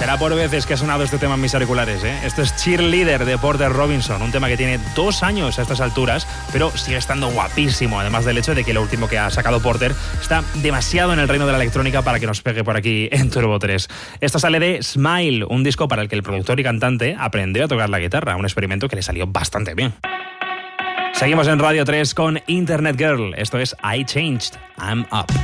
Será por veces que ha sonado este tema en mis auriculares, ¿eh? Esto es Cheerleader de Porter Robinson, un tema que tiene 2 años a estas alturas, pero sigue estando guapísimo, además del hecho de que lo último que ha sacado Porter está demasiado en el reino de la electrónica para que nos pegue por aquí en Turbo 3. Esto sale de Smile, un disco para el que el productor y cantante aprendió a tocar la guitarra, un experimento que le salió bastante bien. Seguimos en Radio 3 con Internet Girl. Esto es I Changed, I'm Up.